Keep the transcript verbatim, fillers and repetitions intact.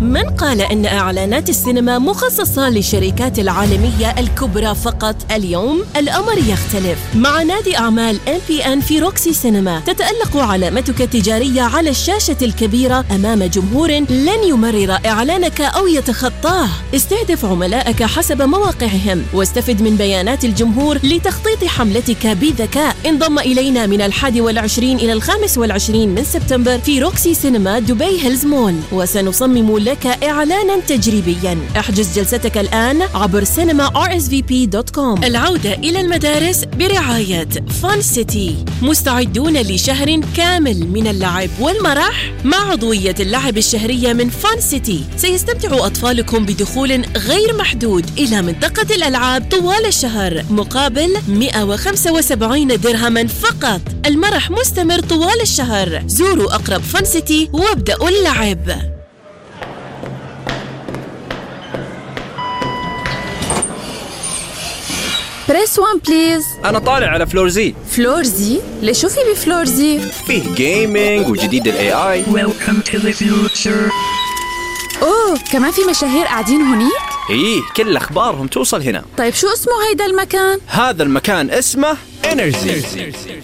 من قال أن إعلانات السينما مخصصة للشركات العالمية الكبرى فقط؟ اليوم الأمر يختلف. مع نادي أعمال إم بي إن في روكسي سينما تتألق علامتك التجارية على الشاشة الكبيرة أمام جمهور لن يمرر إعلانك أو يتخطاه. استهدف عملائك حسب مواقعهم واستفد من بيانات الجمهور لتخطيط حملتك بذكاء. انضم إلينا من الحادي والعشرين إلى الخامس والعشرين من سبتمبر في روكسي سينما دبي هيلز مول، وسنصمم لك إعلانا تجريبيا. احجز جلستك الآن عبر سينما آر إس في بي دوت كوم. العودة إلى المدارس برعاية فان سيتي. مستعدون لشهر كامل من اللعب والمرح مع عضوية اللعب الشهرية من فان سيتي. سيستمتع أطفالكم بدخول غير محدود إلى منطقة الألعاب طوال الشهر مقابل مئة وخمسة وسبعين درهما فقط. المرح مستمر طوال الشهر. زوروا أقرب فان سيتي وابدأوا اللعب. بريس وان بليز. أنا طالع على فلور زي. فلور زي؟ ليش شو في بفلور زي؟ فيه جيمينج وجديد ال إيه آي. Welcome to the future. أوه، كمان في مشاهير قاعدين هونيك؟ إيه، كل أخبارهم توصل هنا. طيب شو اسمه هيدا المكان؟ هذا المكان اسمه إنرجي.